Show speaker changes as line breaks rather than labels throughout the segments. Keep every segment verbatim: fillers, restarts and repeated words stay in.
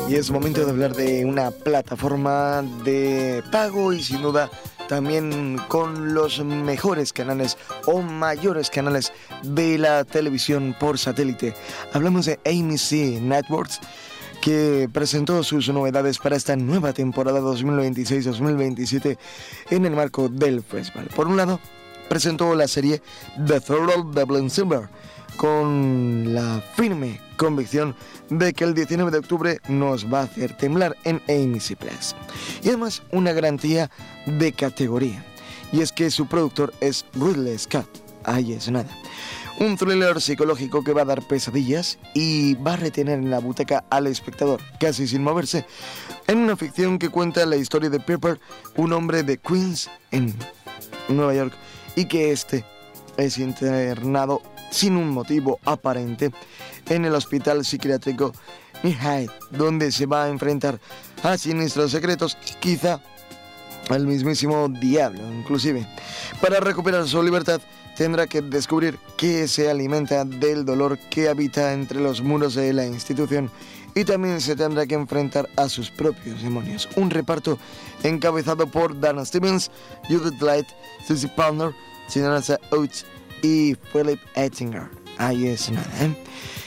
Y es momento de hablar de una plataforma de pago y sin duda también con los mejores canales o mayores canales de la televisión por satélite. Hablamos de A M C Networks, que presentó sus novedades para esta nueva temporada dos mil veintiséis dos mil veintisiete en el marco del festival. Por un lado, presentó la serie The Third Devil in Silver, con la firme convicción de que el diecinueve de octubre nos va a hacer temblar en A M C Plus. Y además una garantía de categoría, y es que su productor es Ridley Scott. Ahí es nada. Un thriller psicológico que va a dar pesadillas y va a retener en la butaca al espectador, casi sin moverse, en una ficción que cuenta la historia de Pepper, un hombre de Queens en Nueva York, y que este es internado sin un motivo aparente en el hospital psiquiátrico Hyde, donde se va a enfrentar a siniestros secretos y quizá al mismísimo diablo inclusive. Para recuperar su libertad tendrá que descubrir qué se alimenta del dolor que habita entre los muros de la institución, y también se tendrá que enfrentar a sus propios demonios. Un reparto encabezado por Dana Stevens, Judith Light, Susie Palmer, Sinatra Oates y Philip Ettinger. Ahí es nada, ¿eh?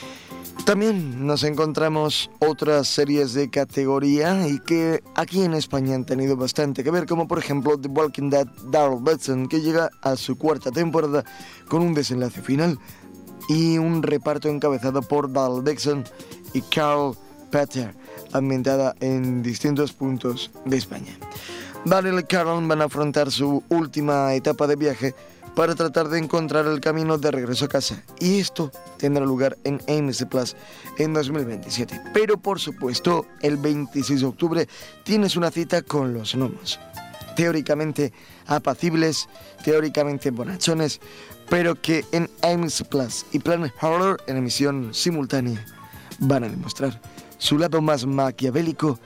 También nos encontramos otras series de categoría y que aquí en España han tenido bastante que ver, como por ejemplo The Walking Dead Daryl Batson, que llega a su cuarta temporada con un desenlace final y un reparto encabezado por Daryl Dixon y Carl Peter, ambientada en distintos puntos de España. Daryl y Carol van a afrontar su última etapa de viaje para tratar de encontrar el camino de regreso a casa, y esto tendrá lugar en A M C Plus en dos mil veintisiete. Pero por supuesto, el veintiséis de octubre tienes una cita con los gnomos, teóricamente apacibles, teóricamente bonachones, pero que en A M C Plus y Planet Horror en emisión simultánea van a demostrar su lado más maquiavélico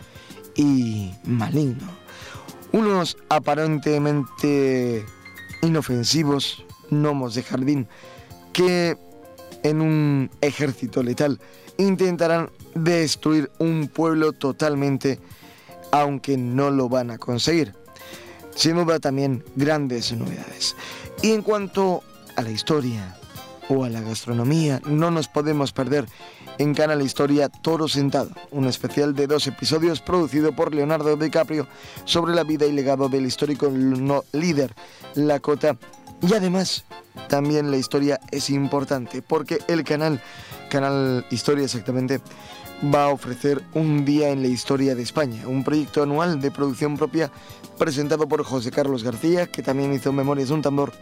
y maligno. Unos aparentemente inofensivos gnomos de jardín que en un ejército letal intentarán destruir un pueblo totalmente, aunque no lo van a conseguir. Sin duda también grandes novedades. Y en cuanto a la historia o a la gastronomía, no nos podemos perder en Canal Historia Toro Sentado, un especial de dos episodios producido por Leonardo DiCaprio sobre la vida y legado del histórico no líder Lakota. Y además también la historia es importante porque el canal, Canal Historia exactamente, va a ofrecer un día en la historia de España, un proyecto anual de producción propia presentado por José Carlos García, que también hizo Memorias de un tambor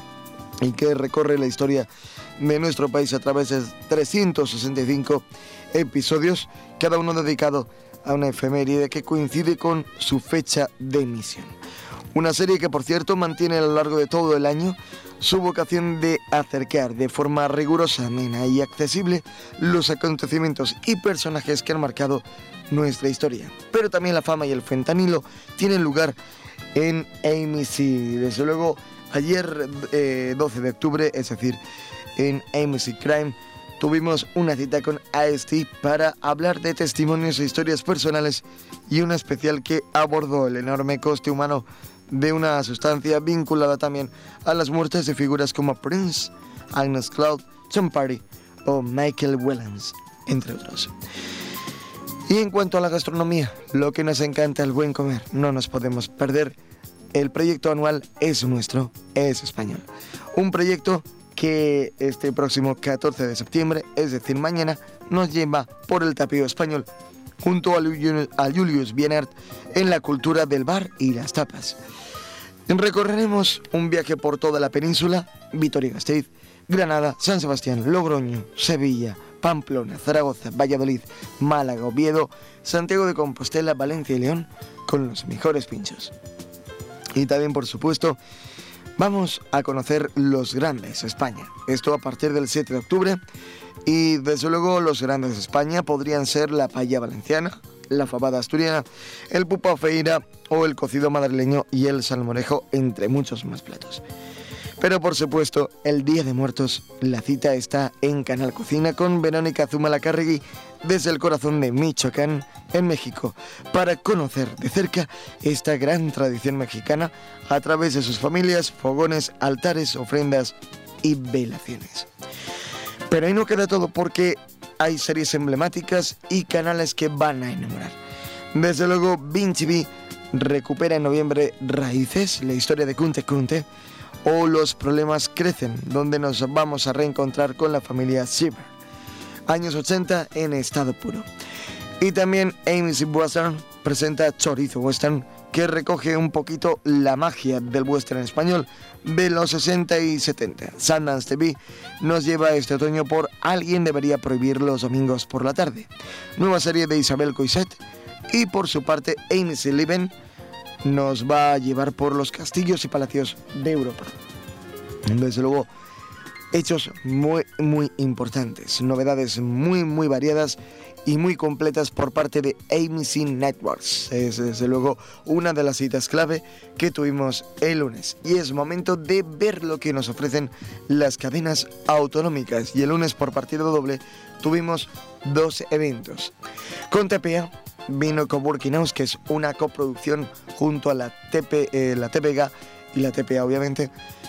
y que recorre la historia de nuestro país a través de trescientos sesenta y cinco episodios, cada uno dedicado a una efeméride que coincide con su fecha de emisión. Una serie que, por cierto, mantiene a lo largo de todo el año su vocación de acercar de forma rigurosa, amena y accesible los acontecimientos y personajes que han marcado nuestra historia. Pero también la fama y el fentanilo tienen lugar en A M C. Desde luego, ayer, eh, doce de octubre, es decir, en A M C Crime, tuvimos una cita con Ice-T para hablar de testimonios e historias personales y una especial que abordó el enorme coste humano de una sustancia vinculada también a las muertes de figuras como Prince, Agnes Cloud, John Party o Michael Wellens, entre otros. Y en cuanto a la gastronomía, lo que nos encanta, el buen comer, no nos podemos perder. El proyecto anual Es Nuestro, es español. Un proyecto que este próximo catorce de septiembre, es decir, mañana, nos lleva por el tapeo español, junto a Julius Bienert en la cultura del bar y las tapas. Recorreremos un viaje por toda la península: Vitoria-Gasteiz, Granada, San Sebastián, Logroño, Sevilla, Pamplona, Zaragoza, Valladolid, Málaga, Oviedo, Santiago de Compostela, Valencia y León, con los mejores pinchos. Y también, por supuesto, vamos a conocer los grandes España. Esto a partir del siete de octubre. Y desde luego los grandes España podrían ser la paella valenciana, la fabada asturiana, el pupa feira o el cocido madrileño y el salmorejo, entre muchos más platos. Pero por supuesto, el Día de Muertos, la cita está en Canal Cocina con Verónica Zumalacárregui desde el corazón de Michoacán en México, para conocer de cerca esta gran tradición mexicana a través de sus familias, fogones, altares, ofrendas y velaciones. Pero ahí no queda todo, porque hay series emblemáticas y canales que van a enamorar. Desde luego, Bean T V recupera en noviembre Raíces, la historia de Kunte Kunte, o Los problemas crecen, donde nos vamos a reencontrar con la familia Silver. Años ochenta en estado puro. Y también A M C Western presenta Chorizo Western, que recoge un poquito la magia del western español de los sesenta y setenta. Sundance T V nos lleva este otoño por Alguien debería prohibir los domingos por la tarde, nueva serie de Isabel Coixet. Y por su parte, A M C Living nos va a llevar por los castillos y palacios de Europa. Desde luego, hechos muy, muy importantes, novedades muy, muy variadas y muy completas por parte de A M C Networks. Es desde luego una de las citas clave que tuvimos el lunes. Y es momento de ver lo que nos ofrecen las cadenas autonómicas. Y el lunes, por partido doble, tuvimos dos eventos. Con T P A vino Coworking House, que es una coproducción junto a la, T P, eh, la T P G y la T P A, obviamente,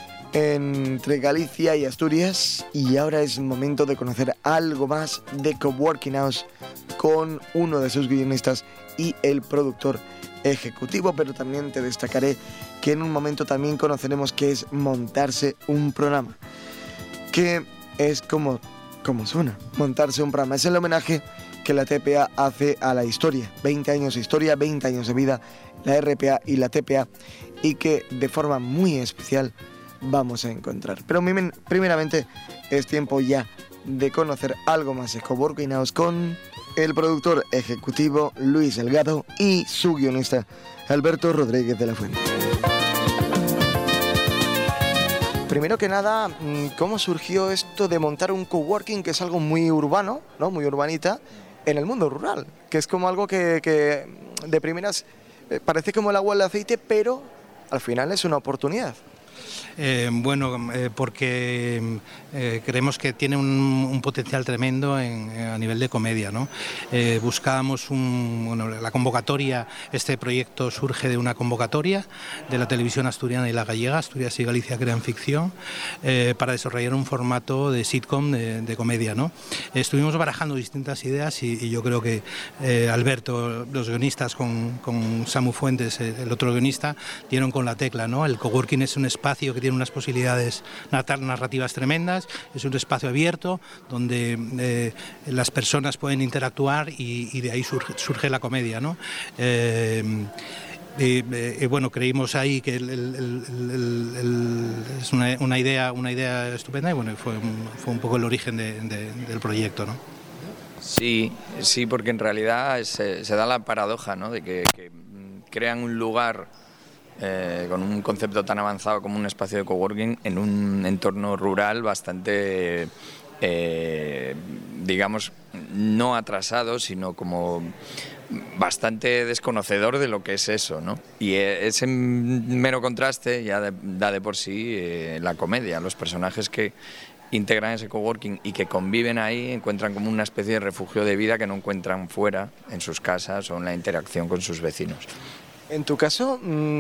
entre Galicia y Asturias. Y ahora es momento de conocer algo más de Coworking House con uno de sus guionistas y el productor ejecutivo. Pero también te destacaré que en un momento también conoceremos qué es montarse un programa, que es como, como suena, montarse un programa. Es el homenaje que la T P A hace a la historia, veinte años de historia, veinte años de vida, la R P A y la T P A, y que de forma muy especial vamos a encontrar. Pero primeramente es tiempo ya de conocer algo más de Coworking House con el productor ejecutivo Luis Delgado y su guionista Alberto Rodríguez de la Fuente. Primero que nada, ¿cómo surgió esto de montar un coworking, que es algo muy urbano, ¿no? Muy urbanita, en el mundo rural? Que es como algo que, que de primeras eh, parece como el agua al aceite, pero al final es una oportunidad.
Eh, bueno, eh, porque eh, creemos que tiene un, un potencial tremendo en, a nivel de comedia, ¿no? Eh, buscábamos un, bueno, la convocatoria, este proyecto surge de una convocatoria de la televisión asturiana y la gallega, Asturias y Galicia Crean Ficción, eh, para desarrollar un formato de sitcom de, de comedia, ¿no? Estuvimos barajando distintas ideas y, y yo creo que eh, Alberto, los guionistas con, con Samu Fuentes, el otro guionista, dieron con la tecla, ¿no? El coworking es un espacio que tiene unas posibilidades narrativas tremendas, es un espacio abierto donde eh, las personas pueden interactuar y, y de ahí surge, surge la comedia, ¿no? Eh, Y, eh, bueno, creímos ahí que el, el, el, el, el, es una, una, idea, una idea estupenda y bueno, fue un, fue un poco el origen de, de, del proyecto, ¿no?
Sí, sí, porque en realidad se, se da la paradoja, ¿no? De que, que crean un lugar eh, con un concepto tan avanzado como un espacio de coworking en un entorno rural bastante, eh, digamos, no atrasado, sino como bastante desconocedor de lo que es eso, ¿no? Y ese mero contraste ya de, da de por sí eh, la comedia. Los personajes que integran ese coworking y que conviven ahí encuentran como una especie de refugio de vida que no encuentran fuera, en sus casas o en la interacción con sus vecinos.
En tu caso,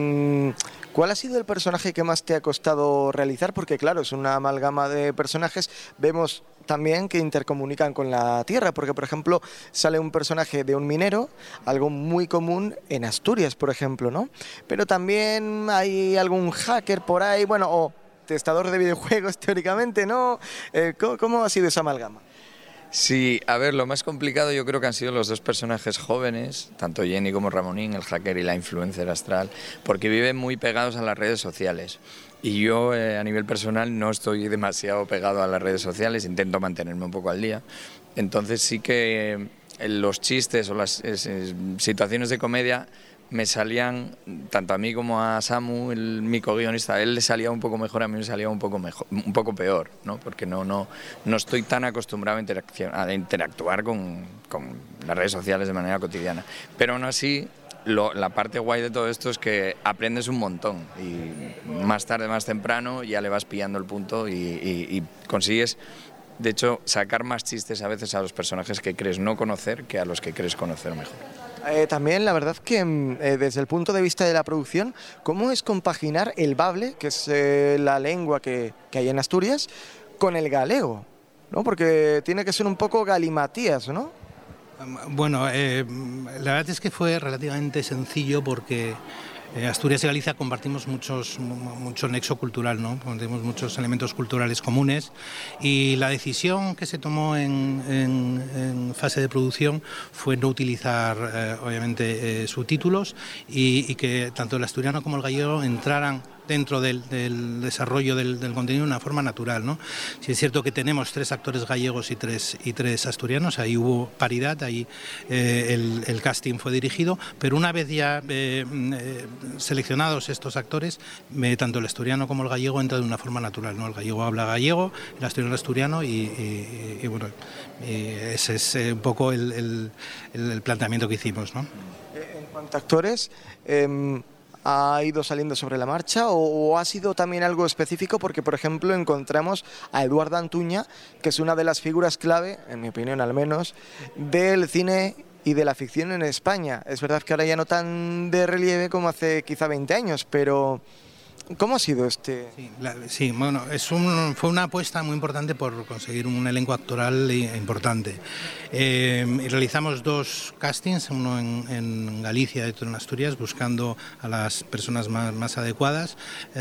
¿cuál ha sido el personaje que más te ha costado realizar? Porque claro, es una amalgama de personajes. Vemos también que intercomunican con la tierra, porque por ejemplo sale un personaje de un minero, algo muy común en Asturias, por ejemplo, ¿no? Pero también hay algún hacker por ahí, bueno, o testador de videojuegos teóricamente, ¿no? Eh, ¿cómo, ¿Cómo ha sido esa amalgama?
Sí, a ver, lo más complicado yo creo que han sido los dos personajes jóvenes, tanto Jenny como Ramonín, el hacker y la influencer astral, porque viven muy pegados a las redes sociales. Y yo eh, a nivel personal no estoy demasiado pegado a las redes sociales, intento mantenerme un poco al día. Entonces sí que eh, los chistes o las eh, situaciones de comedia me salían, tanto a mí como a Samu, el mi co-guionista, a él le salía un poco mejor, a mí me salía un poco mejor, un poco peor, ¿no? Porque no, no, no estoy tan acostumbrado a, a interactuar con, con las redes sociales de manera cotidiana. Pero aún así, lo, la parte guay de todo esto es que aprendes un montón y más tarde, más temprano, ya le vas pillando el punto y, y, y consigues, de hecho, sacar más chistes a veces a los personajes que crees no conocer que a los que crees conocer mejor.
Eh, también la verdad que eh, desde el punto de vista de la producción, ¿cómo es compaginar el bable, que es eh, la lengua que, que hay en Asturias, con el galego? ¿No? Porque tiene que ser un poco galimatías, ¿no?
Bueno, eh, la verdad es que fue relativamente sencillo porque eh, Asturias y Galicia compartimos muchos, mucho nexo cultural, ¿no? Tenemos muchos elementos culturales comunes y la decisión que se tomó en, en, en fase de producción fue no utilizar, eh, obviamente, eh, subtítulos y, y que tanto el asturiano como el gallego entraran dentro del, del desarrollo del, del contenido de una forma natural, ¿no? Sí es cierto que tenemos tres actores gallegos y tres, y tres asturianos, ahí hubo paridad, ahí eh, el, el casting fue dirigido, pero una vez ya eh, eh, seleccionados estos actores, eh, tanto el asturiano como el gallego entran de una forma natural, ¿no? El gallego habla gallego, el asturiano asturiano y, y, y bueno, y ese es eh, un poco el, el, el planteamiento que hicimos, ¿no?
En cuanto a actores, eh... ¿ha ido saliendo sobre la marcha o, o ha sido también algo específico? Porque, por ejemplo, encontramos a Eduardo Antuña, que es una de las figuras clave, en mi opinión al menos, del cine y de la ficción en España. Es verdad que ahora ya no tan de relieve como hace quizá veinte años, pero ¿cómo ha sido este...?
Sí, la, sí bueno, es un, fue una apuesta muy importante por conseguir un elenco actoral importante. Eh, realizamos dos castings, uno en, en Galicia y otro en Asturias, buscando a las personas más, más adecuadas.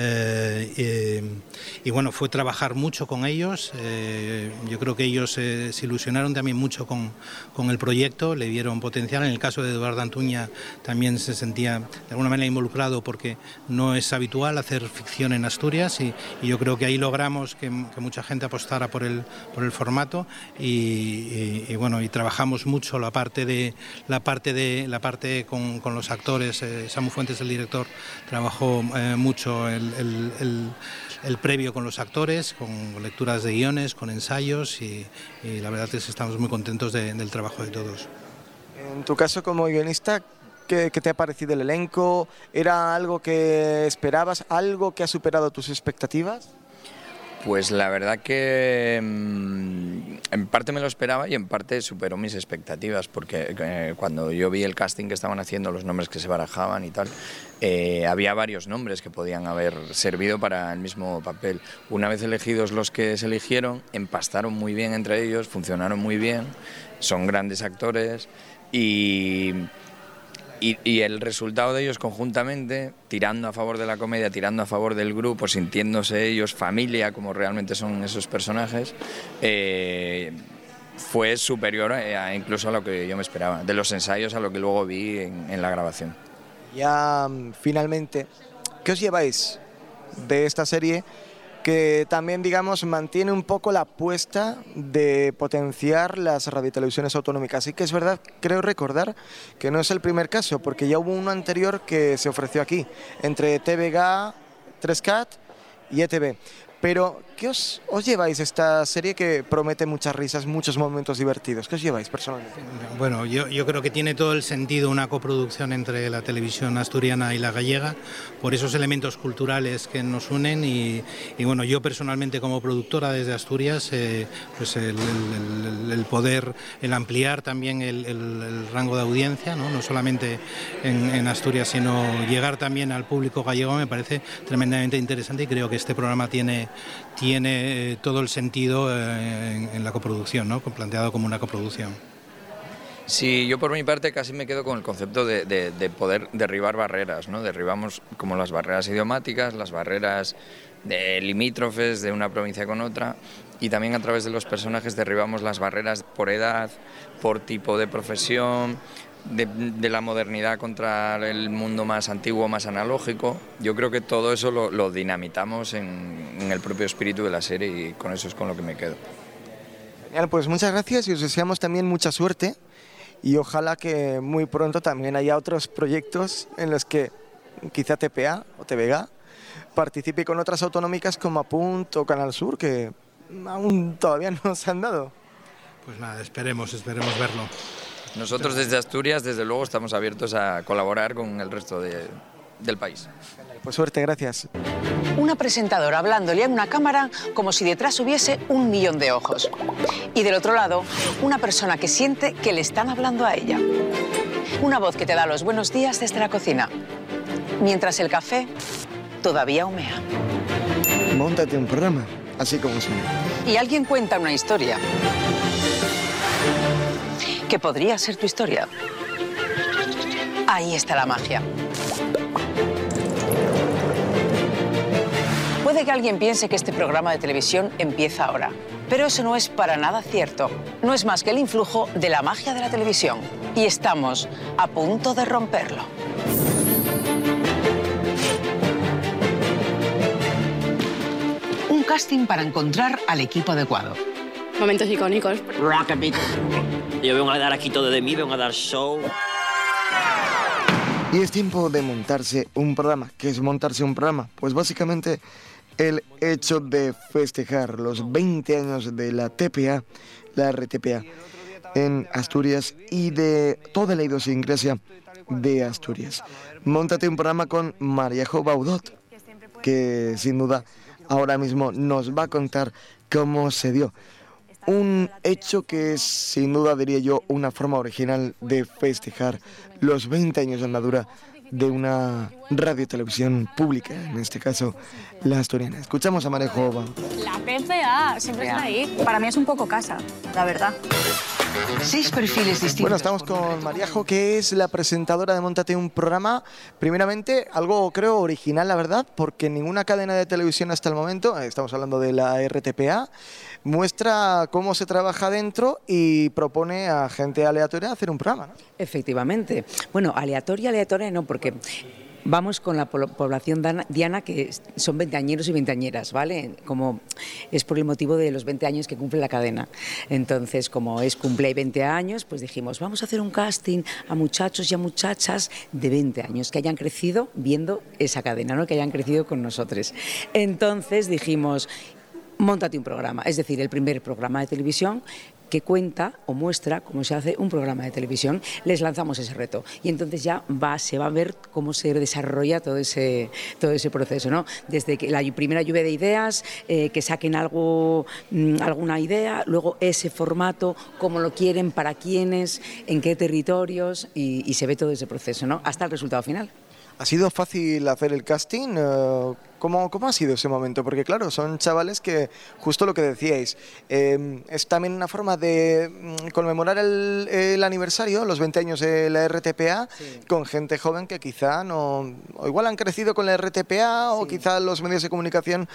Eh, eh, y bueno, fue trabajar mucho con ellos. Eh, yo creo que ellos eh, se ilusionaron también mucho con, con el proyecto, le dieron potencial. En el caso de Eduardo Antuña también se sentía de alguna manera involucrado porque no es habitual hacer ficción en Asturias y, y yo creo que ahí logramos que, que mucha gente apostara por el, por el formato y, y, y bueno, y trabajamos mucho la parte de la parte de la parte con, con los actores. eh, Samu Fuentes, el director, trabajó eh, mucho el, el, el, el previo con los actores, con lecturas de guiones, con ensayos y, y la verdad es que estamos muy contentos de, del trabajo de todos.
En tu caso como guionista, ¿Qué, ¿qué te ha parecido el elenco? ¿Era algo que esperabas? ¿Algo que ha superado tus expectativas?
Pues la verdad que mmm, en parte me lo esperaba y en parte superó mis expectativas, porque eh, cuando yo vi el casting que estaban haciendo, los nombres que se barajaban y tal, eh, había varios nombres que podían haber servido para el mismo papel. Una vez elegidos los que se eligieron, empastaron muy bien entre ellos, funcionaron muy bien, son grandes actores y... Y, y el resultado de ellos conjuntamente, tirando a favor de la comedia, tirando a favor del grupo, sintiéndose ellos familia, como realmente son esos personajes, eh, fue superior a, a incluso a lo que yo me esperaba, de los ensayos a lo que luego vi en, en la grabación.
Ya finalmente, ¿qué os lleváis de esta serie que también, digamos, mantiene un poco la apuesta de potenciar las radiotelevisiones autonómicas? Sí que es verdad, creo recordar, que no es el primer caso, porque ya hubo uno anterior que se ofreció aquí, entre T V G, tres cat y E T V. Pero, ¿qué os, os lleváis esta serie que promete muchas risas, muchos momentos divertidos? ¿Qué os lleváis personalmente?
Bueno, yo, yo creo que tiene todo el sentido una coproducción entre la televisión asturiana y la gallega, por esos elementos culturales que nos unen y, y bueno, yo personalmente como productora desde Asturias, eh, pues el, el, el, el poder, el ampliar también el, el, el rango de audiencia, ¿no? No solamente en, en Asturias, sino llegar también al público gallego, me parece tremendamente interesante y creo que este programa tiene tiene eh, todo el sentido eh, en, en la coproducción, ¿no? Planteado como una coproducción.
Sí, yo por mi parte casi me quedo con el concepto de, de, de poder derribar barreras, ¿no? Derribamos como las barreras idiomáticas, las barreras de limítrofes de una provincia con otra y también a través de los personajes derribamos las barreras por edad, por tipo de profesión, De, de la modernidad contra el mundo más antiguo, más analógico. Yo creo que todo eso lo, lo dinamitamos en, en el propio espíritu de la serie y con eso es con lo que me quedo.
Genial, pues muchas gracias y os deseamos también mucha suerte y ojalá que muy pronto también haya otros proyectos en los que quizá T P A o T V G participe con otras autonómicas como Apunt o Canal Sur, que aún todavía no se han dado.
Pues nada, esperemos, esperemos verlo.
Nosotros desde Asturias, desde luego, estamos abiertos a colaborar con el resto de, del país.
Pues suerte, gracias.
Una presentadora hablándole a una cámara como si detrás hubiese un millón de ojos. Y del otro lado, una persona que siente que le están hablando a ella. Una voz que te da los buenos días desde la cocina, mientras el café todavía humea.
Móntate un programa, así como suena.
Y alguien cuenta una historia que podría ser tu historia. Ahí está la magia. Puede que alguien piense que este programa de televisión empieza ahora, pero eso no es para nada cierto. No es más que el influjo de la magia de la televisión. Y estamos a punto de romperlo. Un casting para encontrar al equipo adecuado.
Momentos icónicos.
Yo vengo a dar aquí todo de mí, vengo a dar show.
Y es tiempo de montarse un programa. ¿Qué es montarse un programa? Pues básicamente el hecho de festejar los veinte años de la T P A, la R T P A, en Asturias y de toda la idiosincrasia de Asturias. Móntate un programa con Mariajo Baudot, que sin duda ahora mismo nos va a contar cómo se dio. Un hecho que es, sin duda, diría yo, una forma original de festejar los veinte años de andadura de una radio televisión pública, en este caso la asturiana. Escuchamos a Mariajo Baudot.
La P P A, siempre está ahí. Para mí es un poco casa, la verdad.
Seis perfiles distintos.
Bueno, estamos con Mariajo, que es la presentadora de Móntate un programa. Primeramente, algo creo original, la verdad, porque ninguna cadena de televisión hasta el momento, estamos hablando de la R T P A, muestra cómo se trabaja dentro y propone a gente aleatoria hacer un programa, ¿no?
Efectivamente. Bueno, aleatoria, aleatoria no, porque vamos con la población diana, que son veinteañeros y veinteañeras, ¿vale? Como es por el motivo de los veinte años que cumple la cadena. Entonces, como es cumple veinte años, pues dijimos, vamos a hacer un casting a muchachos y a muchachas de veinte años que hayan crecido viendo esa cadena, ¿no? Que hayan crecido con nosotros. Entonces dijimos, móntate un programa, es decir, el primer programa de televisión que cuenta o muestra cómo se hace un programa de televisión. Les lanzamos ese reto y entonces ya va, se va a ver cómo se desarrolla todo ese, todo ese proceso, ¿no? Desde que la primera lluvia de ideas, eh, que saquen algo, mmm, alguna idea, luego ese formato, cómo lo quieren, para quiénes, en qué territorios, y, y se ve todo ese proceso, ¿no? Hasta el resultado final.
¿Ha sido fácil hacer el casting? ¿Cómo, cómo ha sido ese momento? Porque claro, son chavales que, justo lo que decíais, eh, es también una forma de conmemorar el, el aniversario, los veinte años de la R T P A, sí, con gente joven que quizá no, o igual han crecido con la R T P A, sí, o quizá los medios de comunicación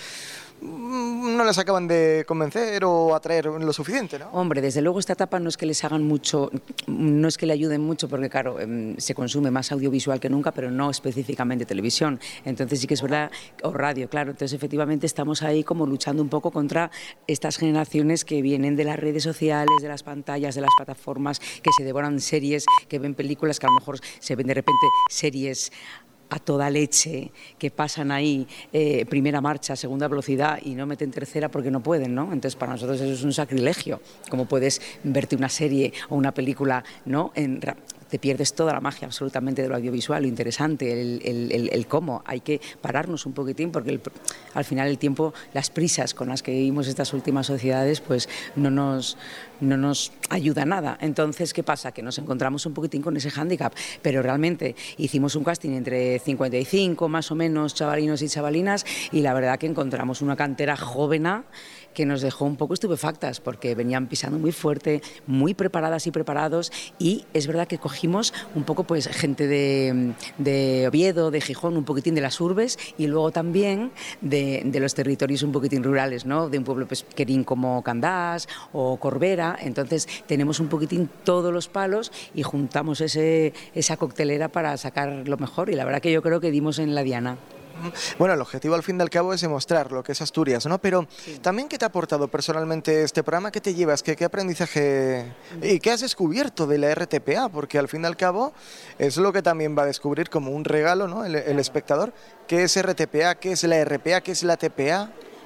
no les acaban de convencer o atraer lo suficiente, ¿no?
Hombre, desde luego esta etapa no es que les hagan mucho, no es que le ayuden mucho, porque claro, se consume más audiovisual que nunca, pero no específicamente televisión. Entonces sí que es verdad, o radio, claro. Entonces efectivamente estamos ahí como luchando un poco contra estas generaciones que vienen de las redes sociales, de las pantallas, de las plataformas, que se devoran series, que ven películas, que a lo mejor se ven de repente series a toda leche, que pasan ahí eh, primera marcha, segunda velocidad y no meten tercera porque no pueden, ¿no? Entonces para nosotros eso es un sacrilegio. Como puedes verte una serie o una película, ¿no? En, te pierdes toda la magia absolutamente de lo audiovisual, lo interesante, el, el, el, el cómo. Hay que pararnos un poquitín porque el, al final el tiempo, las prisas con las que vivimos estas últimas sociedades, pues no nos, no nos ayuda nada. Entonces, ¿qué pasa? Que nos encontramos un poquitín con ese hándicap, pero realmente hicimos un casting entre cincuenta y cinco más o menos chavalinos y chavalinas y la verdad que encontramos una cantera jovena que nos dejó un poco estupefactas porque venían pisando muy fuerte, muy preparadas y preparados, y es verdad que cogimos un poco pues gente de, de Oviedo, de Gijón, un poquitín de las urbes y luego también de, de los territorios un poquitín rurales, ¿no? De un pueblo pesquerín como Candás o Corbera. Entonces tenemos un poquitín todos los palos y juntamos ese, esa coctelera para sacar lo mejor, y la verdad que yo creo que dimos en la diana.
Bueno, el objetivo al fin y al cabo es demostrar lo que es Asturias, ¿no? Pero sí, también, ¿qué te ha aportado personalmente este programa? ¿Qué te llevas? ¿Qué, qué aprendizaje y qué has descubierto de la R T P A? Porque al fin y al cabo es lo que también va a descubrir como un regalo, ¿no? El, el espectador. ¿Qué es R T P A? ¿Qué es la R P A? ¿Qué es la T P A?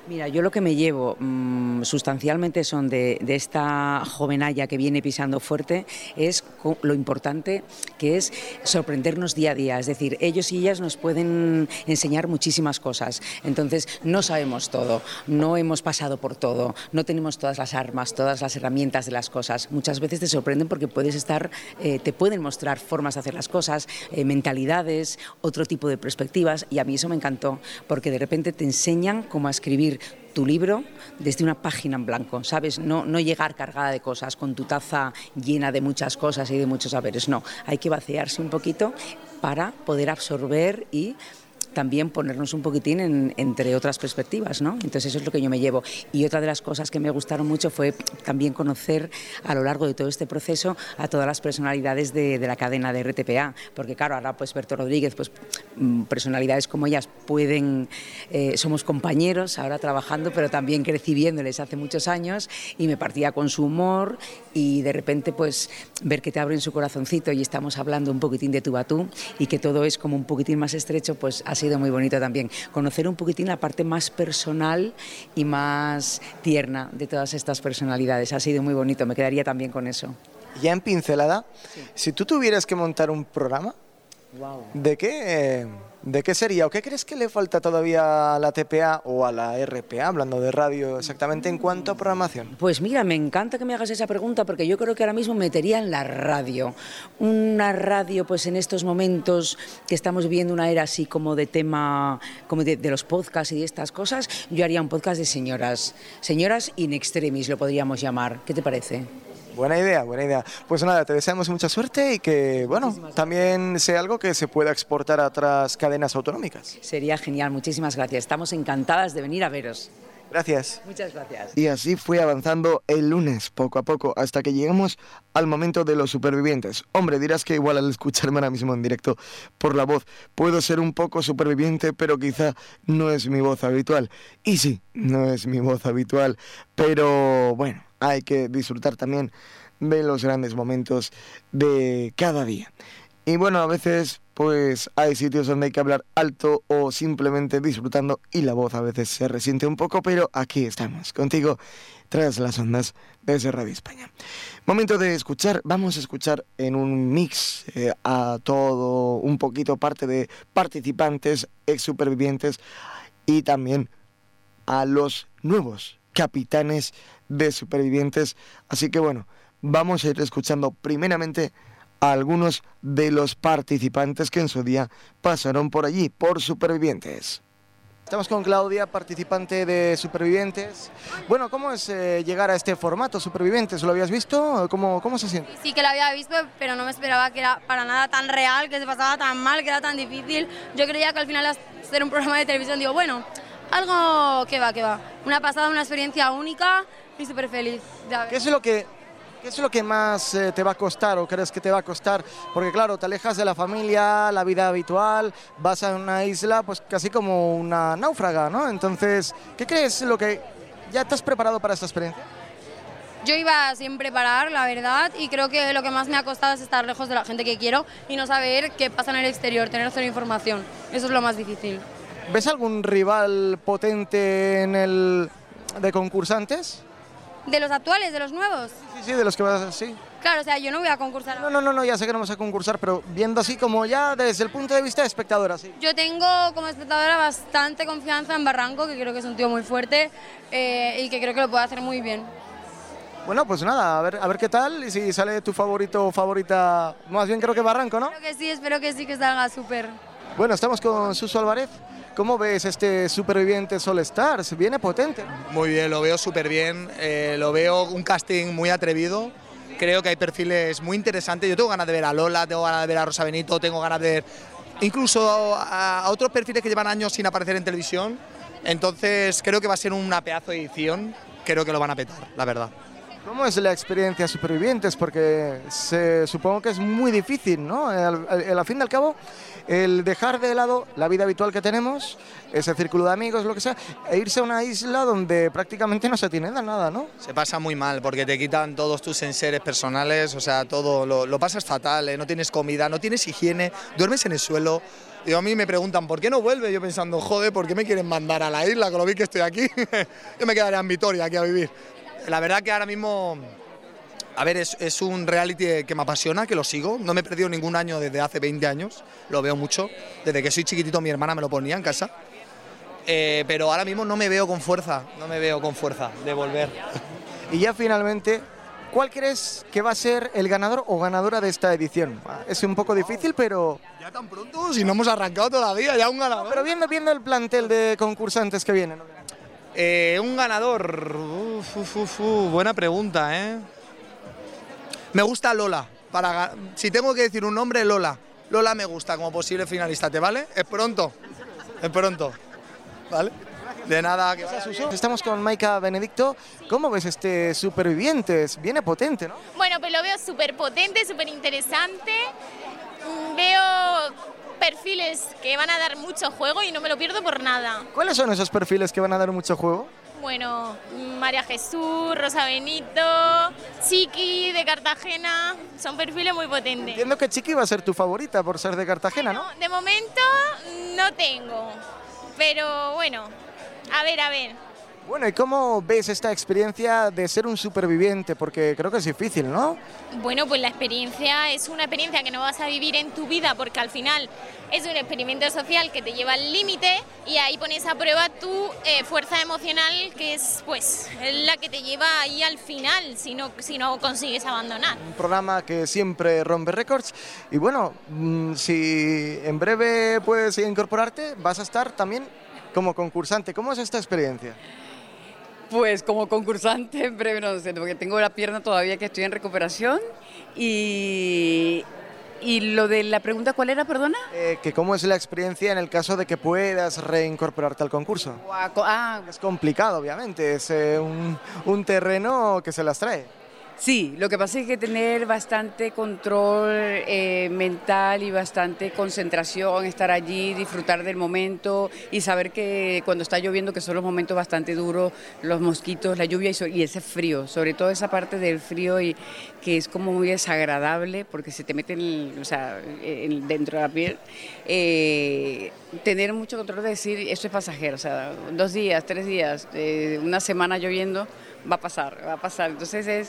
Mira, yo lo que me llevo mmm, sustancialmente son de, de esta jovenalla que viene pisando fuerte, es lo importante que es sorprendernos día a día. Es decir, ellos y ellas nos pueden enseñar muchísimas cosas. Entonces, no sabemos todo, no hemos pasado por todo, no tenemos todas las armas, todas las herramientas de las cosas. Muchas veces te sorprenden porque puedes estar, eh, te pueden mostrar formas de hacer las cosas, eh, mentalidades, otro tipo de perspectivas, y a mí eso me encantó, porque de repente te enseñan cómo a escribir tu libro desde una página en blanco, ¿sabes? No, no llegar cargada de cosas, con tu taza llena de muchas cosas y de muchos saberes, no. Hay que vaciarse un poquito para poder absorber y también ponernos un poquitín en, entre otras perspectivas, ¿no? Entonces eso es lo que yo me llevo. Y otra de las cosas que me gustaron mucho fue también conocer a lo largo de todo este proceso a todas las personalidades de, de la cadena de R T P A, porque claro, ahora pues Berto Rodríguez, pues personalidades como ellas pueden, eh, somos compañeros ahora trabajando, pero también crecí viéndoles hace muchos años y me partía con su humor y de repente pues ver que te abren su corazoncito y estamos hablando un poquitín de tú a tú y que todo es como un poquitín más estrecho, pues así ha sido muy bonito también, conocer un poquitín la parte más personal y más tierna de todas estas personalidades. Ha sido muy bonito, me quedaría también con eso.
Ya en pincelada, sí. Si tú tuvieras que montar un programa,
wow.
¿de qué, ¿de qué sería? ¿O qué crees que le falta todavía a la T P A o a la R P A, hablando de radio exactamente, en cuanto a programación?
Pues mira, me encanta que me hagas esa pregunta porque yo creo que ahora mismo metería en la radio. Una radio, pues en estos momentos que estamos viviendo una era así como de tema, como de, de los podcasts y de estas cosas, yo haría un podcast de señoras, señoras in extremis lo podríamos llamar. ¿Qué te parece?
Buena idea, buena idea. Pues nada, te deseamos mucha suerte y que, bueno, también sea algo que se pueda exportar a otras cadenas autonómicas.
Sería genial, muchísimas gracias. Estamos encantadas de venir a veros.
Gracias.
Muchas gracias.
Y así fue avanzando el lunes, poco a poco, hasta que llegamos al momento de los supervivientes. Hombre, dirás que igual al escucharme ahora mismo en directo por la voz, puedo ser un poco superviviente, pero quizá no es mi voz habitual. Y sí, no es mi voz habitual, pero bueno, hay que disfrutar también de los grandes momentos de cada día. Y bueno, a veces pues hay sitios donde hay que hablar alto o simplemente disfrutando y la voz a veces se resiente un poco, pero aquí estamos, contigo, tras las ondas desde Radio España. Momento de escuchar, vamos a escuchar en un mix eh, a todo, un poquito parte de participantes, ex supervivientes y también a los nuevos capitanes de supervivientes. Así que bueno, vamos a ir escuchando primeramente a algunos de los participantes que en su día pasaron por allí, por Supervivientes. Estamos con Claudia, participante de Supervivientes. Bueno, ¿cómo es eh, llegar a este formato Supervivientes? ¿Lo habías visto? ¿Cómo, cómo se siente?
Sí que lo había visto, pero no me esperaba que era para nada tan real, que se pasaba tan mal, que era tan difícil. Yo creía que al final hacer un programa de televisión, digo, bueno, algo que va, que va. Una pasada, una experiencia única y súper feliz de haber.
¿Qué es lo que... ¿Qué es lo que más eh, te va a costar o crees que te va a costar? Porque claro, te alejas de la familia, la vida habitual, vas a una isla pues casi como una náufraga, ¿no? Entonces, ¿qué crees lo que... ¿Ya estás preparado para esta experiencia?
Yo iba sin preparar, la verdad, y creo que lo que más me ha costado es estar lejos de la gente que quiero y no saber qué pasa en el exterior, tener cero información. Eso es lo más difícil.
¿Ves algún rival potente en el de concursantes?
¿De los actuales, de los nuevos?
Sí, sí, de los que vas así.
Claro, o sea, yo no voy a concursar.
No, no, no, no, ya sé que no vas a concursar, pero viendo así como ya desde el punto de vista de espectadora, sí.
Yo tengo como espectadora bastante confianza en Barranco, que creo que es un tío muy fuerte eh, y que creo que lo puede hacer muy bien.
Bueno, pues nada, a ver, a ver qué tal y si sale tu favorito o favorita, más bien creo que Barranco, ¿no?
Creo que sí, espero que sí, que salga súper.
Bueno, estamos con Suso Álvarez. ¿Cómo ves este Supervivientes All Stars? Viene potente, ¿no?
Muy bien, lo veo súper bien, eh, lo veo un casting muy atrevido, creo que hay perfiles muy interesantes. Yo tengo ganas de ver a Lola, tengo ganas de ver a Rosa Benito, tengo ganas de ver incluso a, a otros perfiles que llevan años sin aparecer en televisión, entonces creo que va a ser una pedazo de edición, creo que lo van a petar, la verdad.
¿Cómo es la experiencia Supervivientes? Porque se, supongo que es muy difícil, ¿no? Al, al, al fin y al cabo, el dejar de lado la vida habitual que tenemos, ese círculo de amigos, lo que sea, e irse a una isla donde prácticamente no se tiene nada, ¿no?
Se pasa muy mal porque te quitan todos tus enseres personales, o sea, todo, lo, lo pasas fatal, ¿eh? No tienes comida, no tienes higiene, duermes en el suelo. Y a mí me preguntan, ¿por qué no vuelve? Yo pensando, joder, ¿por qué me quieren mandar a la isla? Con lo bien que estoy aquí, yo me quedaría en Vitoria aquí a vivir. La verdad que ahora mismo, a ver, es, es un reality que me apasiona, que lo sigo. No me he perdido ningún año desde hace veinte años, lo veo mucho. Desde que soy chiquitito mi hermana me lo ponía en casa. Eh, pero ahora mismo no me veo con fuerza, no me veo con fuerza de volver.
Y ya finalmente, ¿cuál crees que va a ser el ganador o ganadora de esta edición? Es un poco difícil, pero...
¿Ya tan pronto? Si no hemos arrancado todavía, ya un ganador.
No, pero viendo, viendo el plantel de concursantes que vienen, ¿no?
Eh, un ganador, uf, uf, uf, uf, buena pregunta, ¿eh? Me gusta Lola, para, si tengo que decir un nombre, Lola. Lola me gusta como posible finalista, ¿te vale? Es pronto, es pronto, ¿vale? De nada, que vaya bien.
Estamos con Maika Benedicto. ¿Cómo ves este Supervivientes? Viene potente, ¿no?
Bueno, pues lo veo súper potente, súper interesante. Veo perfiles que van a dar mucho juego y no me lo pierdo por nada.
¿Cuáles son esos perfiles que van a dar mucho juego?
Bueno, María Jesús, Rosa Benito, Chiqui de Cartagena, son perfiles muy potentes.
Entiendo que Chiqui va a ser tu favorita por ser de Cartagena,
bueno,
¿no?
De momento no tengo, pero bueno, a ver, a ver.
Bueno, ¿y cómo ves esta experiencia de ser un superviviente? Porque creo que es difícil, ¿no?
Bueno, pues la experiencia es una experiencia que no vas a vivir en tu vida porque al final es un experimento social que te lleva al límite y ahí pones a prueba tu eh, fuerza emocional, que es pues la que te lleva ahí al final si no, si no consigues abandonar.
Un programa que siempre rompe récords y bueno, si en breve puedes incorporarte, vas a estar también como concursante. ¿Cómo es esta experiencia?
Pues como concursante en breve, no sé, porque tengo la pierna todavía que estoy en recuperación y... ¿Y lo de la pregunta cuál era, perdona?
Eh, que ¿Cómo es la experiencia en el caso de que puedas reincorporarte al concurso?
Ah,
es complicado, obviamente, es eh, un, un terreno que se las trae.
Sí, lo que pasa es que tener bastante control eh, mental y bastante concentración, estar allí, disfrutar del momento y saber que cuando está lloviendo, que son los momentos bastante duros, los mosquitos, la lluvia y, so y ese frío, sobre todo esa parte del frío y que es como muy desagradable porque se te mete en, o sea, en, dentro de la piel, eh, tener mucho control de decir esto es pasajero, o sea, dos días, tres días, eh, una semana lloviendo, va a pasar, va a pasar, entonces es...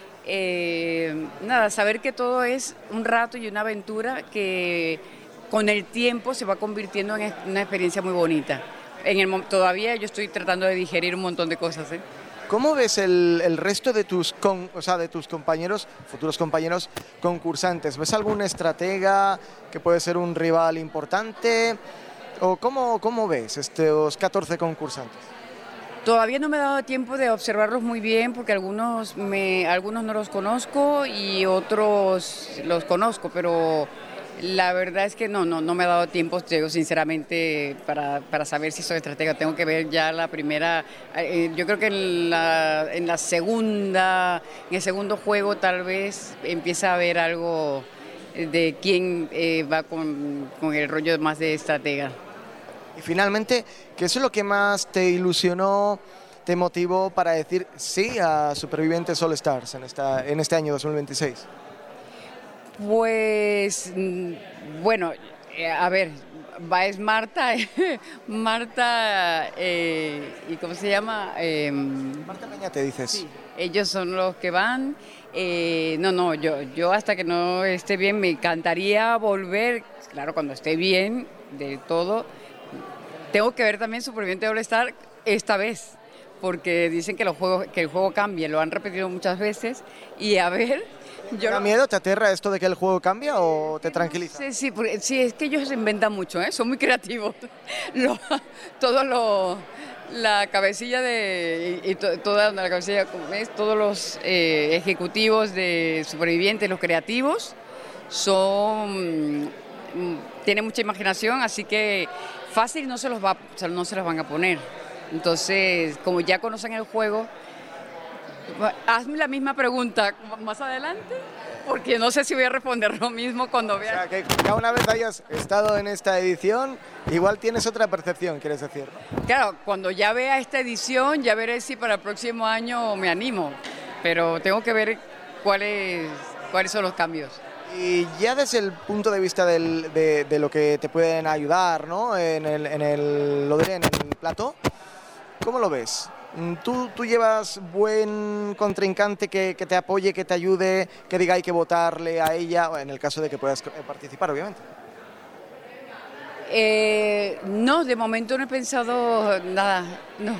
Eh, nada, saber que todo es un rato y una aventura que con el tiempo se va convirtiendo en una experiencia muy bonita. En el, todavía yo estoy tratando de digerir un montón de cosas, ¿eh?
¿Cómo ves el, el resto de tus, con, o sea, de tus compañeros, futuros compañeros concursantes? ¿Ves algún estratega que puede ser un rival importante? ¿O cómo, cómo ves estos catorce concursantes?
Todavía no me he dado tiempo de observarlos muy bien porque algunos, me, algunos no los conozco y otros los conozco, pero la verdad es que no, no, no me he dado tiempo, digo, sinceramente, para, para saber si soy estratega. Tengo que ver ya la primera, eh, yo creo que en la, en la segunda, en el segundo juego tal vez empieza a haber algo de quién eh, va con, con el rollo más de estratega.
Y finalmente, ¿qué es lo que más te ilusionó, te motivó para decir sí a Supervivientes All Stars en, esta, en este año dos mil veintiséis?
Pues, bueno, a ver, va es Marta, Marta, eh, ¿y cómo se llama? Eh,
Marta Peñate, dices.
Sí, ellos son los que van. Eh, no, no, yo, yo hasta que no esté bien me encantaría volver, claro, cuando esté bien de todo. Tengo que ver también Superviviente All Star esta vez, porque dicen que, los juegos, que el juego cambia, lo han repetido muchas veces, y a ver...
¿Te da miedo, te aterra esto de que el juego cambia o te tranquiliza?
Sí, sí, porque, sí, es que ellos se inventan mucho, ¿eh? Son muy creativos. Lo, todo lo... La cabecilla de... Y, y to, toda la cabecilla, ¿ves? Todos los eh, ejecutivos de Supervivientes, los creativos, son... Tienen mucha imaginación, así que fácil no se los va, no se los van a poner. Entonces, como ya conocen el juego, Hazme la misma pregunta más adelante, porque no sé si voy a responder lo mismo cuando vea.
O sea, que ya una vez hayas estado en esta edición, igual tienes otra percepción, quieres decir, ¿no?
Claro, cuando ya vea esta edición, ya veré si para el próximo año me animo, pero tengo que ver cuáles, cuáles son los cambios.
Y ya desde el punto de vista del, de, de lo que te pueden ayudar, ¿no? En el, en el, lo diré, en el plató, ¿cómo lo ves? ¿Tú, tú llevas buen contrincante que, que te apoye, que te ayude, que diga hay que votarle a ella, en el caso de que puedas participar, obviamente?
Eh, no, de momento no he pensado nada, no.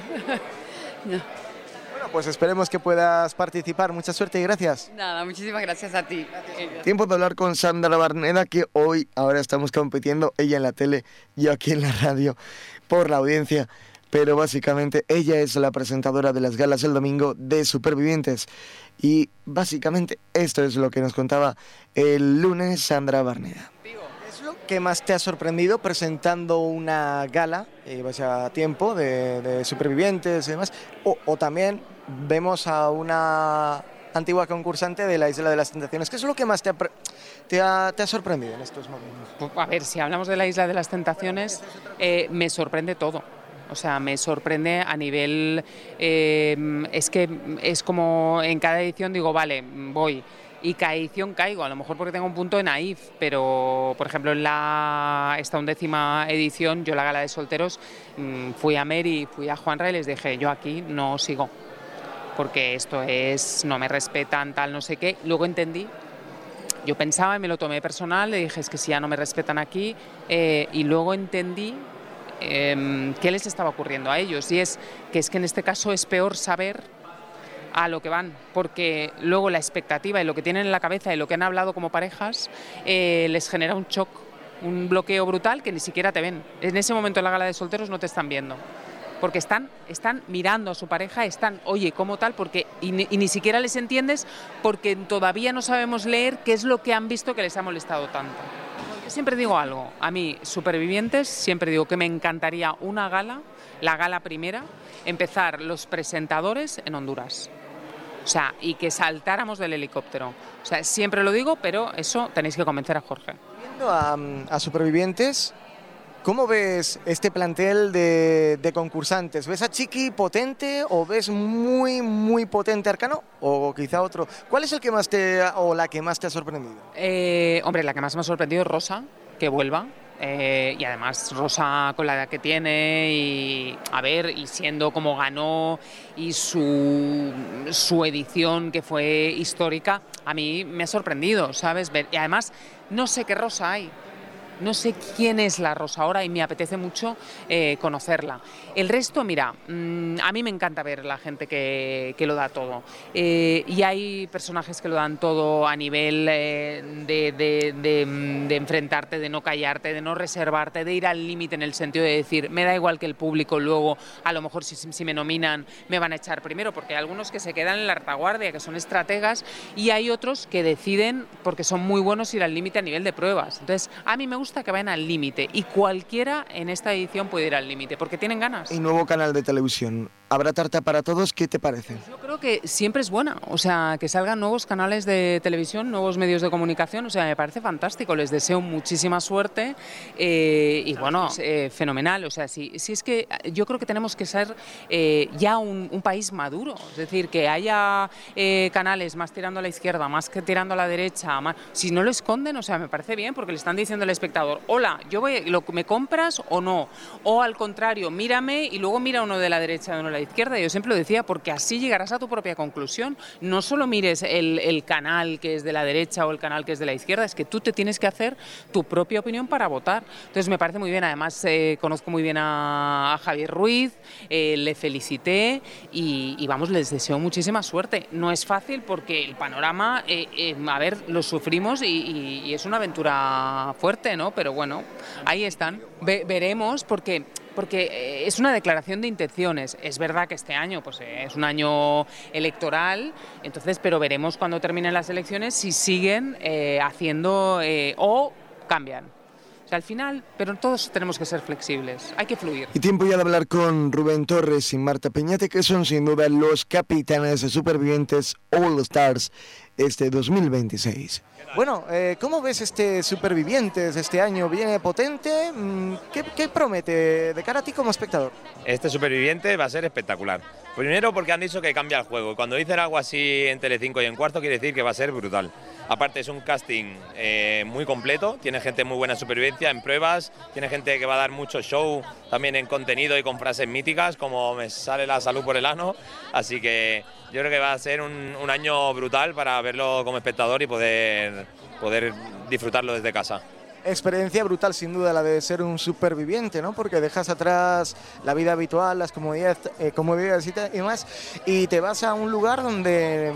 no.
Bueno, pues esperemos que puedas participar. Mucha suerte y gracias.
Nada, muchísimas gracias a ti.
Tiempo de hablar con Sandra Barneda, que hoy, ahora estamos compitiendo, ella en la tele, yo aquí en la radio, por la audiencia. Pero básicamente ella es la presentadora de las galas el domingo de Supervivientes. Y básicamente esto es lo que nos contaba el lunes Sandra Barneda. ¿Es lo que más te ha sorprendido presentando una gala, eh, a tiempo, de, de Supervivientes y demás? O, o también vemos a una antigua concursante de la Isla de las Tentaciones. ¿Qué es lo que más te ha, te ha, te ha sorprendido en estos momentos?
A ver, si hablamos de la Isla de las Tentaciones, eh, me sorprende todo. O sea, me sorprende a nivel... Eh, es que es como en cada edición digo, vale, voy. Y cada edición caigo, a lo mejor porque tengo un punto de naif, pero por ejemplo en la, esta undécima edición, yo la gala de solteros, fui a Mary, fui a Juanra y les dije, yo aquí no sigo, porque esto es, no me respetan, tal, no sé qué. Luego entendí, yo pensaba y me lo tomé personal, le dije, es que si ya no me respetan aquí, eh, y luego entendí eh, qué les estaba ocurriendo a ellos, y es que es que en este caso es peor saber a lo que van, porque luego la expectativa y lo que tienen en la cabeza y lo que han hablado como parejas eh, les genera un shock, un bloqueo brutal que ni siquiera te ven. En ese momento en la gala de solteros no te están viendo, porque están, están mirando a su pareja, están, oye, ¿cómo tal? Porque, y, ni, y ni siquiera les entiendes porque todavía no sabemos leer qué es lo que han visto que les ha molestado tanto. Yo siempre digo algo, a mí, Supervivientes, siempre digo que me encantaría una gala, la gala primera, empezar los presentadores en Honduras. O sea, y que saltáramos del helicóptero. O sea, siempre lo digo, pero eso tenéis que convencer a Jorge.
Viendo a, a Supervivientes, ¿cómo ves este plantel de, de concursantes? ¿Ves a Chiqui potente o ves muy, muy potente Arcano? O quizá otro. ¿Cuál es el que más te, o la que más te ha sorprendido?
Eh, hombre, la que más me ha sorprendido es Rosa, que vuelva. Eh, y además Rosa con la edad que tiene y a ver, y siendo como ganó y su, su edición que fue histórica, a mí me ha sorprendido, ¿sabes? Ver, y además no sé qué Rosa hay. No sé quién es la Rosa ahora y me apetece mucho eh, conocerla. El resto, mira, mmm, a mí me encanta ver la gente que, que lo da todo. Eh, y hay personajes que lo dan todo a nivel eh, de, de, de, de enfrentarte, de no callarte, de no reservarte, de ir al límite en el sentido de decir, me da igual que el público luego, a lo mejor si, si me nominan, me van a echar primero, porque hay algunos que se quedan en la retaguardia, que son estrategas, y hay otros que deciden, porque son muy buenos, ir al límite a nivel de pruebas. Entonces, a mí me gusta que vayan al límite y cualquiera en esta edición puede ir al límite porque tienen ganas.
Y nuevo canal de televisión. ¿Habrá tarta para todos? ¿Qué te parece?
Yo creo que siempre es buena, o sea, que salgan nuevos canales de televisión, nuevos medios de comunicación, o sea, me parece fantástico, les deseo muchísima suerte eh, y bueno, eh, fenomenal, o sea, si, si es que yo creo que tenemos que ser eh, ya un, un país maduro, es decir, que haya eh, canales más tirando a la izquierda, más que tirando a la derecha, más, si no lo esconden, o sea, me parece bien, porque le están diciendo al espectador, hola, yo voy, lo, ¿me compras o no? O al contrario, mírame y luego mira uno de la derecha y uno de la izquierda. Yo siempre lo decía, porque así llegarás a tu propia conclusión. No solo mires el, el canal que es de la derecha o el canal que es de la izquierda, es que tú te tienes que hacer tu propia opinión para votar. Entonces me parece muy bien, además eh, conozco muy bien a, a Javier Ruiz, eh, le felicité y, y vamos, les deseo muchísima suerte. No es fácil porque el panorama, eh, eh, a ver, lo sufrimos y, y, y es una aventura fuerte, ¿no? Pero bueno, ahí están. Ve, veremos porque... porque es una declaración de intenciones. Es verdad que este año pues, es un año electoral, entonces, pero veremos cuando terminen las elecciones si siguen eh, haciendo eh, o cambian. O sea, al final, pero todos tenemos que ser flexibles, hay que fluir.
Y tiempo ya de hablar con Rubén Torres y Marta Peñate, que son sin duda los capitanes de Supervivientes All Stars este dos mil veintiséis. Bueno, eh, ¿cómo ves este Supervivientes este año? ¿Viene potente? ¿Qué, ¿Qué promete de cara a ti como espectador?
Este Superviviente va a ser espectacular. Primero porque han dicho que cambia el juego. Cuando dicen algo así en Telecinco y en Cuarto quiere decir que va a ser brutal. Aparte es un casting eh, muy completo, tiene gente muy buena en supervivencia, en pruebas, tiene gente que va a dar mucho show también en contenido y con frases míticas como me sale la salud por el ano, así que yo creo que va a ser un, un año brutal para verlo como espectador y poder, poder disfrutarlo desde casa.
Experiencia brutal sin duda la de ser un superviviente, ¿no? Porque dejas atrás la vida habitual, las comodidades, eh, comodidades y demás, y te vas a un lugar donde,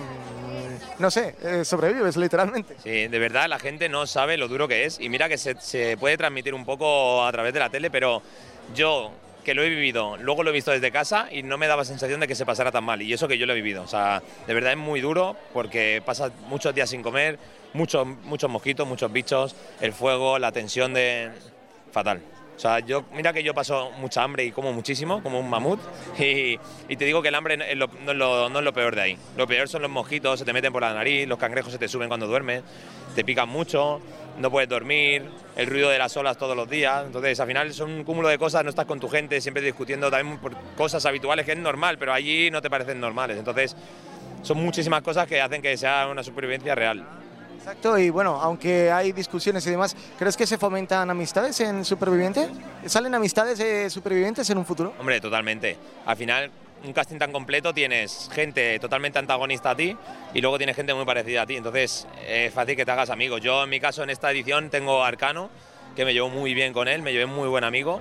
no sé, eh, sobrevives literalmente.
Sí, de verdad la gente no sabe lo duro que es, y mira que se, se puede transmitir un poco a través de la tele, pero yo, que lo he vivido, luego lo he visto desde casa y no me daba sensación de que se pasara tan mal, y eso que yo lo he vivido, o sea, de verdad es muy duro porque pasas muchos días sin comer, muchos, muchos mosquitos, muchos bichos, el fuego, la tensión de... fatal. O sea, yo, mira que yo paso mucha hambre y como muchísimo, como un mamut, y, y te digo que el hambre no es, lo, no, es lo, no es lo peor de ahí. Lo peor son los mosquitos, se te meten por la nariz, los cangrejos se te suben cuando duermes, te pican mucho, no puedes dormir, el ruido de las olas todos los días. Entonces, al final son un cúmulo de cosas, no estás con tu gente, siempre discutiendo también por cosas habituales que es normal, pero allí no te parecen normales. Entonces, son muchísimas cosas que hacen que sea una supervivencia real.
Exacto, y bueno, aunque hay discusiones y demás, ¿crees que se fomentan amistades en Superviviente? ¿Salen amistades de supervivientes en un futuro?
Hombre, totalmente. Al final, un casting tan completo tienes gente totalmente antagonista a ti y luego tienes gente muy parecida a ti, entonces es fácil que te hagas amigos. Yo en mi caso en esta edición tengo a Arcano, que me llevo muy bien con él, me llevé muy buen amigo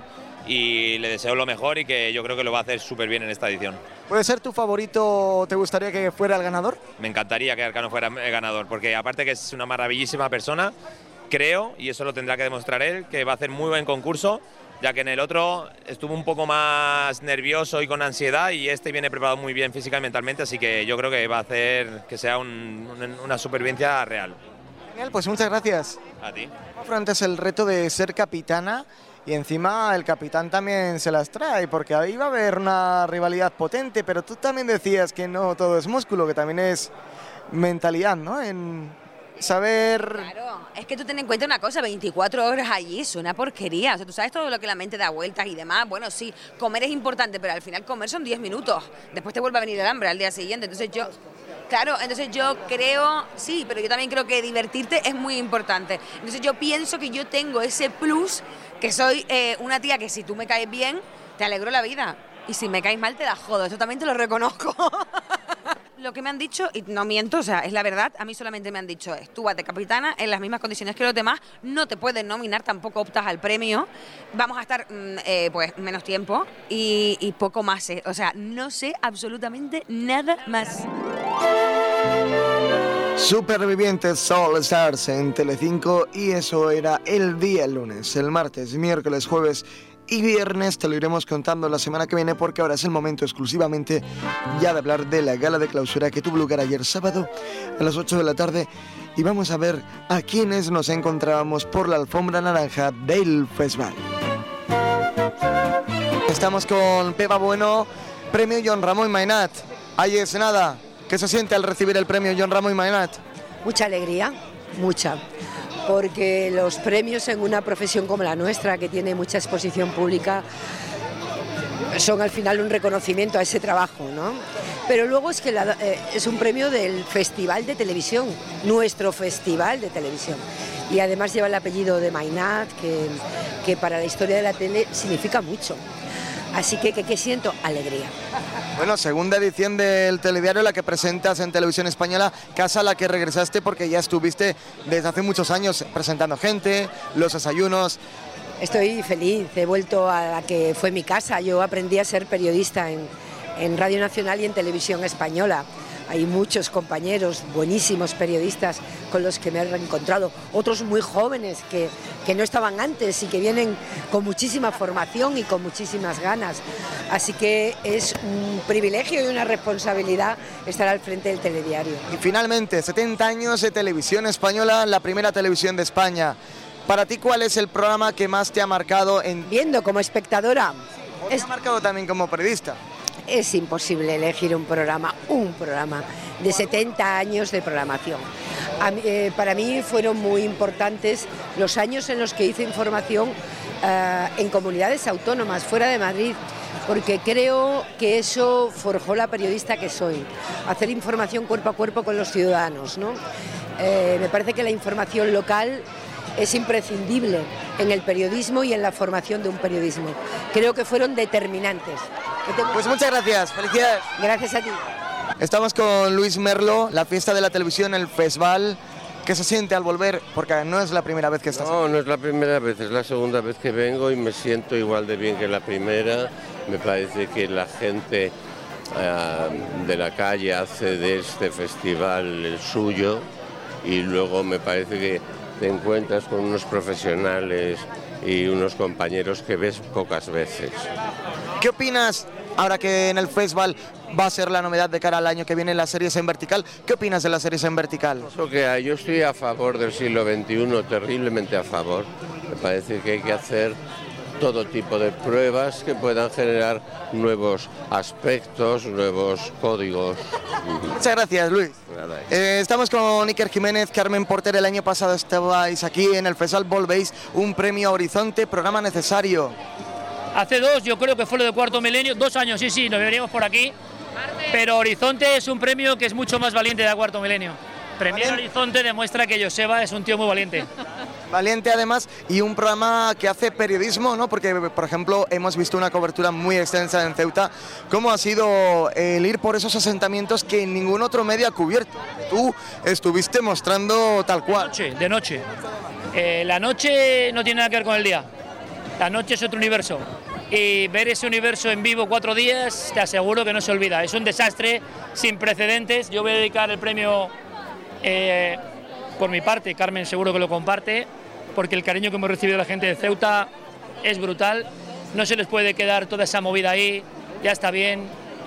y le deseo lo mejor y que yo creo que lo va a hacer súper bien en esta edición.
¿Puede ser tu favorito? ¿Te gustaría que fuera el ganador?
Me encantaría que Arcano fuera el ganador, porque aparte que es una maravillísima persona, creo, y eso lo tendrá que demostrar él, que va a hacer muy buen concurso, ya que en el otro estuvo un poco más nervioso y con ansiedad, y este viene preparado muy bien física y mentalmente, así que yo creo que va a hacer que sea un, una supervivencia real.
Genial, pues muchas gracias.
A ti.
Afrontas el reto de ser capitana y encima el capitán también se las trae, porque ahí va a haber una rivalidad potente, pero tú también decías que no todo es músculo, que también es mentalidad, ¿no? En saber...
Claro, es que tú ten en cuenta una cosa, veinticuatro horas allí es una porquería, o sea, tú sabes todo lo que la mente da vueltas y demás, bueno, sí, comer es importante, pero al final comer son diez minutos, después te vuelve a venir el hambre al día siguiente, entonces yo... Claro, entonces yo creo, sí, pero yo también creo que divertirte es muy importante. Entonces yo pienso que yo tengo ese plus, que soy eh, una tía que si tú me caes bien, te alegro la vida. Y si me caes mal, te la jodo. Eso también te lo reconozco. Lo que me han dicho, y no miento, o sea, es la verdad, a mí solamente me han dicho es, tú vas de capitana en las mismas condiciones que los demás, no te puedes nominar, tampoco optas al premio, vamos a estar mm, eh, pues menos tiempo y, y poco más, eh. O sea, no sé absolutamente nada más.
Supervivientes All Stars en Telecinco, y eso era el día lunes, el martes, miércoles, jueves y viernes. Te lo iremos contando la semana que viene, porque ahora es el momento exclusivamente ya de hablar de la gala de clausura que tuvo lugar ayer sábado a las ocho de la tarde, y vamos a ver a quienes nos encontrábamos por la alfombra naranja del festival. Estamos con Pepa Bueno, premio John Ramón Mainat. Ahí es nada. ¿Qué se siente al recibir el premio John Ramón Mainat?
Mucha alegría, mucha, porque los premios en una profesión como la nuestra, que tiene mucha exposición pública, son al final un reconocimiento a ese trabajo, ¿no? Pero luego es que la, eh, es un premio del Festival de Televisión, nuestro Festival de Televisión, y además lleva el apellido de Mainat, que, que para la historia de la tele significa mucho. Así que, ¿qué siento? Alegría.
Bueno, segunda edición del telediario, la que presentas en Televisión Española, casa a la que regresaste porque ya estuviste desde hace muchos años presentando gente, los desayunos.
Estoy feliz, he vuelto a la que fue mi casa. Yo aprendí a ser periodista en, en Radio Nacional y en Televisión Española. Hay muchos compañeros, buenísimos periodistas con los que me he reencontrado, otros muy jóvenes que, que no estaban antes y que vienen con muchísima formación y con muchísimas ganas. Así que es un privilegio y una responsabilidad estar al frente del telediario.
Y finalmente, setenta años de Televisión Española, la primera televisión de España. Para ti, ¿cuál es el programa que más te ha marcado en...
Viendo como espectadora.
¿O te ha marcado también como periodista?
Es imposible elegir un programa, un programa de setenta años de programación. A mí, eh, para mí fueron muy importantes los años en los que hice información eh, en comunidades autónomas, fuera de Madrid, porque creo que eso forjó la periodista que soy, hacer información cuerpo a cuerpo con los ciudadanos, ¿no? Eh, me parece que la información local es imprescindible en el periodismo y en la formación de un periodismo. Creo que fueron determinantes.
Pues muchas gracias, felicidades.
Gracias a ti.
Estamos con Luis Merlo, la fiesta de la televisión, el festival. ¿Qué se siente al volver? Porque no es la primera vez que estás
No, no es la primera vez, es la segunda vez que vengo y me siento igual de bien que la primera. Me parece que la gente uh, de la calle hace de este festival el suyo y luego me parece que te encuentras con unos profesionales y unos compañeros que ves pocas veces.
¿Qué opinas, ahora que en el festival va a ser la novedad de cara al año que viene, las series en vertical? ¿Qué opinas de las series en vertical?
Eso que yo estoy a favor del siglo veintiuno, terriblemente a favor. Me parece que hay que hacer todo tipo de pruebas que puedan generar nuevos aspectos, nuevos códigos.
Muchas gracias, Luis. Eh, estamos con Iker Jiménez, Carmen Porter. El año pasado estabais aquí en el festival, volvéis un premio Horizonte, programa necesario.
Hace dos, yo creo que fue lo de Cuarto Milenio, dos años, sí, sí, nos veníamos por aquí, pero Horizonte es un premio que es mucho más valiente de Cuarto Milenio. Premier Horizonte demuestra que Joseba es un tío muy valiente.
Valiente además, y un programa que hace periodismo, ¿no? Porque, por ejemplo, hemos visto una cobertura muy extensa en Ceuta. ¿Cómo ha sido el ir por esos asentamientos que ningún otro medio ha cubierto? Tú estuviste mostrando tal cual.
De noche, de noche. Eh, la noche no tiene nada que ver con el día. La noche es otro universo. Y ver ese universo en vivo cuatro días, te aseguro que no se olvida. Es un desastre sin precedentes. Yo voy a dedicar el premio eh, por mi parte, Carmen seguro que lo comparte, porque el cariño que hemos recibido de la gente de Ceuta es brutal. No se les puede quedar toda esa movida ahí, ya está bien,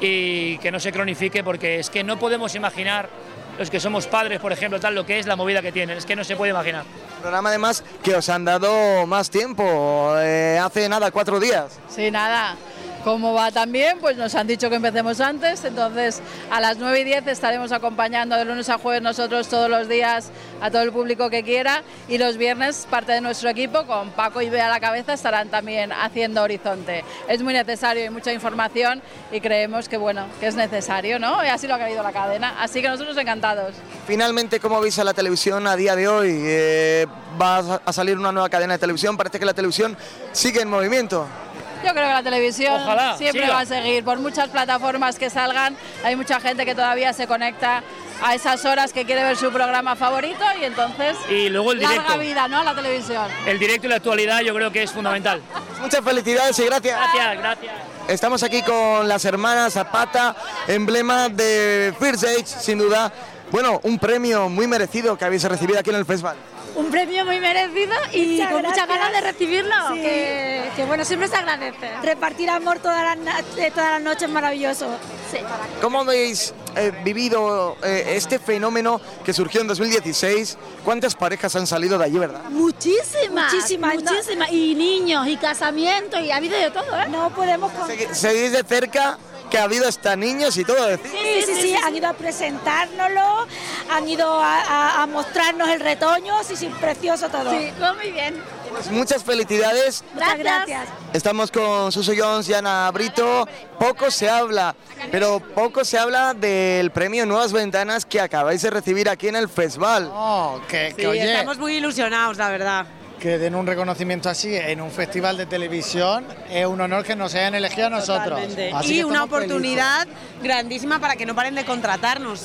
y que no se cronifique, porque es que no podemos imaginar, los que somos padres, por ejemplo, tal, lo que es la movida que tienen, es que no se puede imaginar.
Programa además que os han dado más tiempo, eh, hace nada, cuatro días.
Sí, nada. Como va también, pues nos han dicho que empecemos antes, entonces a las nueve y diez estaremos acompañando de lunes a jueves nosotros todos los días a todo el público que quiera, y los viernes parte de nuestro equipo, con Paco y Bea a la cabeza, estarán también haciendo Horizonte. Es muy necesario, hay mucha información y creemos que bueno, que es necesario, ¿no? Y así lo ha querido la cadena, así que nosotros encantados.
Finalmente, ¿cómo veis a la televisión a día de hoy? Eh, va a salir una nueva cadena de televisión, parece que la televisión sigue en movimiento.
Yo creo que la televisión
Ojalá,
siempre
siga.
va a seguir, por muchas plataformas que salgan, hay mucha gente que todavía se conecta a esas horas que quiere ver su programa favorito, y entonces
y luego el directo.
Larga vida, ¿no?, a la televisión.
El directo y la actualidad yo creo que es fundamental.
Muchas felicidades y gracias.
Gracias, gracias.
Estamos aquí con las hermanas Zapata, emblema de First Age, sin duda. Bueno, un premio muy merecido que habéis recibido aquí en el festival.
Un premio muy merecido y
Muchas
con
gracias.
muchas ganas de recibirlo,
Sí.
que, que bueno, siempre se agradece.
Repartir amor todas las, na- eh, todas las noches, maravilloso.
Sí.
¿Cómo habéis eh, vivido eh, este fenómeno que surgió en dos mil dieciséis? ¿Cuántas parejas han salido de allí, verdad?
Muchísimas,
Muchísimas,
muchísimas, y niños, y casamientos, y ha habido de todo, ¿eh?
No podemos... con-
Segui- Seguís de cerca que ha habido hasta niños y todo. Decir.
Sí, sí, sí, han ido a presentárnoslo, han ido a, a- a mostrarnos el retoño, sí, sí, precioso todo.
Sí, todo muy bien.
Pues muchas felicidades.
Muchas gracias.
Estamos con Suso Jones y Ana Brito. Poco se habla, pero poco se habla del premio Nuevas Ventanas que acabáis de recibir aquí en el festival.
Oh, que, que
Sí,
oye,
estamos muy ilusionados, la verdad.
que den un reconocimiento así en un festival de televisión es un honor que nos hayan elegido a nosotros.
Totalmente.
Así
Y
que
una
estamos
oportunidad grandísima para que no paren de contratarnos.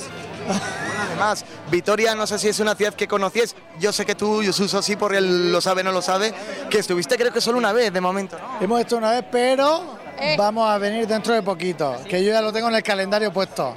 Además, Vitoria, no sé si es una ciudad que conocías, yo sé que tú, Suso, sí, porque él lo sabe, no lo sabe, que estuviste creo que solo una vez de momento, ¿no?
Hemos hecho una vez, pero vamos a venir dentro de poquito, que yo ya lo tengo en el calendario puesto.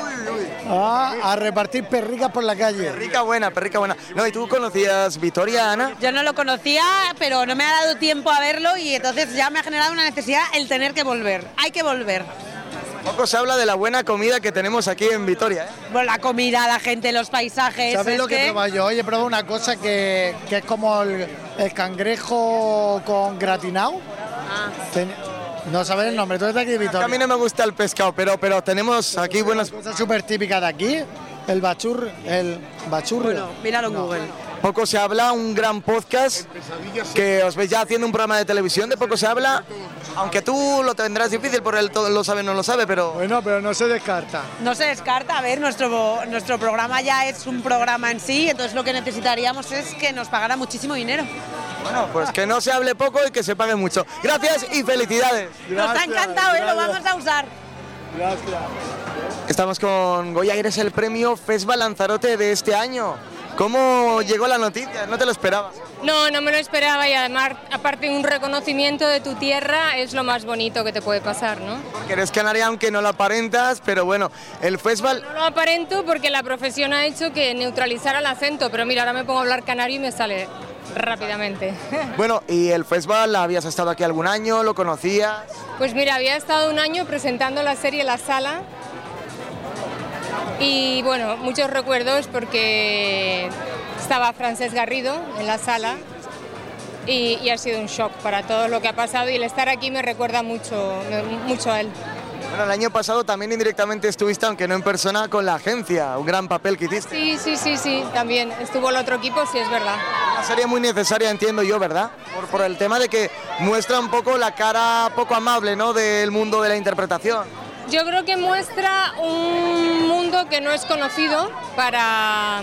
Ah, a repartir perricas por la calle.
Perrica buena, perrica buena. No, ¿y tú conocías Vitoria, Ana?
Yo no lo conocía, pero no me ha dado tiempo a verlo y entonces ya me ha generado una necesidad el tener que volver. Hay que volver.
Poco se habla de la buena comida que tenemos aquí en Vitoria, ¿eh?
Bueno, la comida, la gente, los paisajes.
¿Sabes
es
lo que he probado yo? Hoy he probado una cosa que, que es como el, el cangrejo con gratinado.
Ah.
Ten- no sabes el nombre, tú eres de aquí de Vitoria.
A mí no me gusta el pescado, pero, pero tenemos aquí buenas...
cosas súper típicas de aquí, el bachur, el bachurro.
Bueno, míralo en
No.
Google.
Poco se habla, un gran podcast que os veis ya haciendo un programa de televisión de Poco se habla, aunque tú lo tendrás difícil por el todo lo sabe no lo sabe, pero
bueno, pero no se descarta.
No se descarta, a ver, nuestro, nuestro programa ya es un programa en sí, entonces lo que necesitaríamos es que nos pagara muchísimo dinero.
bueno, pues que no se hable poco y que se pague mucho. Gracias y felicidades.
Nos ha encantado, ¿eh? Lo vamos a usar.
Gracias.
Estamos con Goya, eres el premio FESVA Lanzarote de este año. ¿Cómo llegó la noticia? ¿No te lo esperabas?
No, no me lo esperaba y además, aparte un reconocimiento de tu tierra es lo más bonito que te puede pasar, ¿no?
Porque eres canaria aunque no lo aparentas, pero bueno, el festival...
No lo aparento porque la profesión ha hecho que neutralizara el acento, pero mira, ahora me pongo a hablar canario y me sale rápidamente.
Bueno, ¿y el festival habías estado aquí algún año? ¿Lo conocías?
Pues mira, había estado un año presentando la serie La Sala y bueno, muchos recuerdos porque estaba Francesc Garrido en la sala y, y ha sido un shock para todo lo que ha pasado y el estar aquí me recuerda mucho, mucho a él.
Bueno, el año pasado también indirectamente estuviste, aunque no en persona, con la agencia, un gran papel que hiciste.
Sí, sí, sí, sí, también estuvo el otro equipo, sí es verdad.
Una serie muy necesaria, entiendo yo, ¿verdad? Por, por el tema de que muestra un poco la cara poco amable, ¿no?, del mundo de la interpretación.
Yo creo que muestra un mundo que no es conocido para,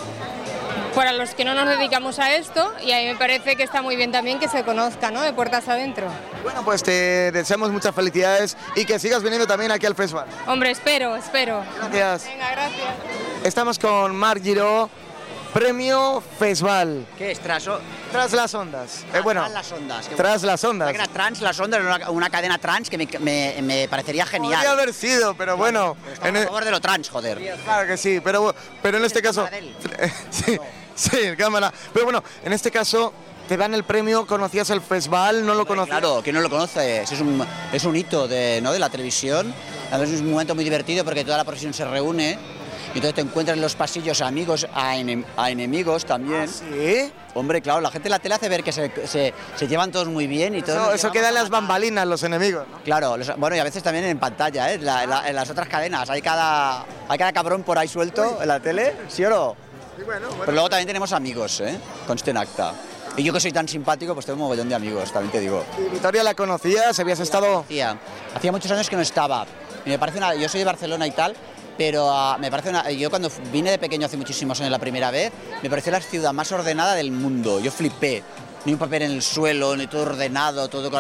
para los que no nos dedicamos a esto y a mí me parece que está muy bien también que se conozca, ¿no?, de puertas adentro.
Bueno, pues te deseamos muchas felicidades y que sigas viniendo también aquí al festival.
Hombre, espero, espero.
Gracias.
Venga, gracias.
Estamos con Marc Giró, premio festival.
¿Qué es? Tras, o...
tras las ondas. Eh, bueno,
tras las ondas.
Tras las ondas.
Una trans, las ondas, una, una cadena trans que me, me, me parecería genial.
Podría haber sido, pero bueno.
Pero en el... a favor de lo trans, joder.
Claro que sí, pero, pero en este caso... sí, sí, cámara. Pero bueno, en este caso te dan el premio, ¿conocías el festival? ¿No lo conocías?
Claro, ¿quién no lo conoce? Es un, es un hito de, ¿no?, de la televisión. Además es un momento muy divertido porque toda la profesión se reúne. Y entonces te encuentras en los pasillos a amigos, a, enem, a enemigos también.
¿Ah, sí?
Hombre, claro, la gente en la tele hace ver que se, se, se llevan todos muy bien y todo.
Eso, eso queda en las bambalinas, los enemigos, ¿no?
Claro, los, bueno, y a veces también en pantalla, ¿eh? La, la, en las otras cadenas. Hay cada, hay cada cabrón por ahí suelto. Uy. En la tele, ¿sí o no?
Sí, bueno, bueno.
Pero luego también tenemos amigos, ¿eh? Conste en acta. Y yo que soy tan simpático, pues tengo un mogollón de amigos, también te digo.
¿Y Vitoria la conocías? ¿Habías estado...?
Hacía, hacía muchos años que no estaba. Y me parece una, yo soy de Barcelona y tal, pero uh, me parece una, yo cuando vine de pequeño hace muchísimos años la primera vez, me pareció la ciudad más ordenada del mundo. Yo flipé. Ni un papel en el suelo, ni todo ordenado, todo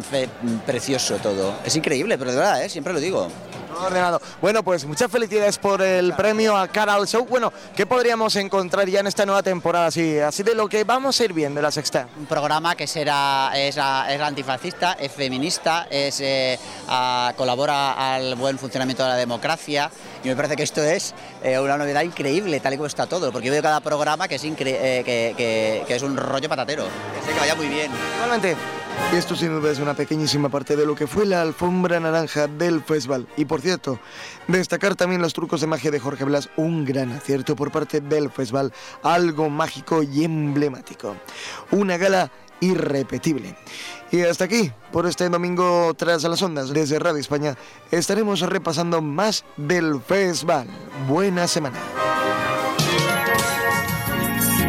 precioso, todo. Es increíble, pero de verdad, ¿eh? Siempre lo digo.
Ordenado. Bueno, pues muchas felicidades por el premio a Cara al Show. Bueno, ¿qué podríamos encontrar ya en esta nueva temporada? Así, así de lo que vamos a ir viendo en La Sexta.
Un programa que será, es, es antifascista, es feminista, es, eh, a, colabora al buen funcionamiento de la democracia y me parece que esto es eh, una novedad increíble, tal y como está todo, porque yo veo cada programa que es, incre eh, que, que, que es un rollo patatero. Que sé que vaya muy bien.
Igualmente. Y esto sin duda es una pequeñísima parte de lo que fue la alfombra naranja del festival. Y por cierto, destacar también los trucos de magia de Jorge Blas, un gran acierto por parte del festival, algo mágico y emblemático. Una gala irrepetible. Y hasta aquí, por este domingo tras las ondas, desde Radio España, estaremos repasando más del festival. Buena semana.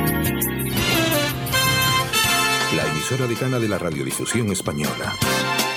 La emisora decana de la radiodifusión española.